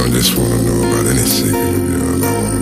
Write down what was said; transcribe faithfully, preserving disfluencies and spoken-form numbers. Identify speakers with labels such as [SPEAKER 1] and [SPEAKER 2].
[SPEAKER 1] just wanna know about any secret of yours. I wanna